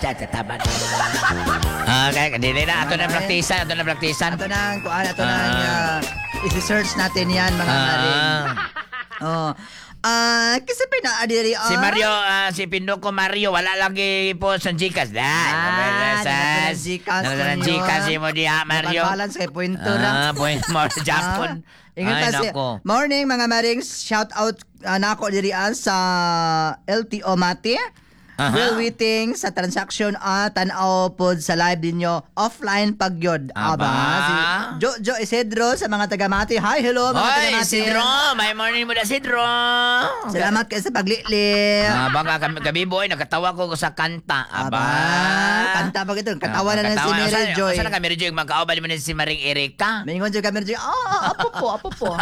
Tama na. Okay, dili na. Ato na praktisan. Ato nang, i-search natin yan, mga maring. Oh. Kasi pinaadiri. Si Mario, si Pinduko Mario, wala lagi po sa Gcash. Sa Gcash mo diha, Mario. Balance kay Puento na. Point mo sa Japon. Ingat kasi. Morning, mga maring. Shout out na ako dirian sa LTO Mati. Will waiting sa transaction tanaw pod sa live ninyo offline pagyod. Si Jojo Isidro sa mga taga-Mati. Hi, hello mga taga-Mati. Isidro, may morning mo na Isidro. Salamat kayo sa paglili. Baka kami boy, nakatawa ko sa kanta. Kanta ba ito? Katawa na si Mary Joy. Saan ka Mary Joy? Magkaobal mo na si Maring Erika. Mingon Joy ka Mary Joy. Apo po.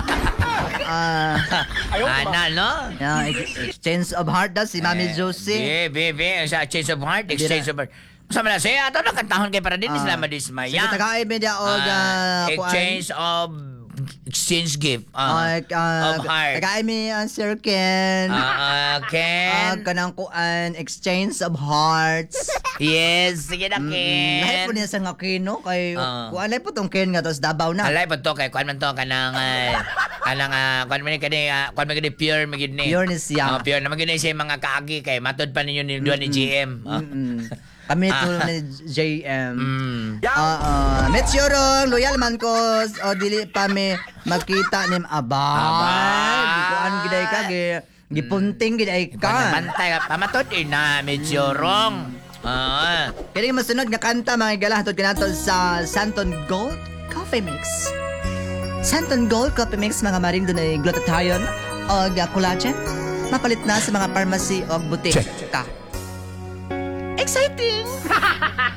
No? Exchange of heart daw si Mami Josie. Sa Exchange of Heart, Exchange of Heart. Sama na siya, ato nakantahon kay para din sila madismaya. Sige, tagaay media o Exchange of Exchange gift of heart. Tagaay mi ang Sir Ken. Ken. Kanang kuan, Exchange of Hearts. Yes, sige na Ken. Lahat po niya sa nga Keno, kay kuan po tong Ken nga, tapos Davao na. Alay po to, kay kuan man to, kanang kuan man kani pure magid ni. Pure ni siya. Pure na magid ni siya mga kaagi, kay matod pa ninyo ni duwa ni GM. Kami tulong ni JM. Metsurong, loyal man ko, o dili pa mi magkita nim abay. Kuan giday ka, gipunting giday ka. Bantay ka, pamatod na, Metsurong. Kaya masunod nga kanta, mga igala, hatod kinatod sa Santon Gold Coffee Mix. Santon Gold Coffee Mix, mga maring doon ay glutathione o collagen. Mapalit na sa mga pharmacy o butik. Exciting!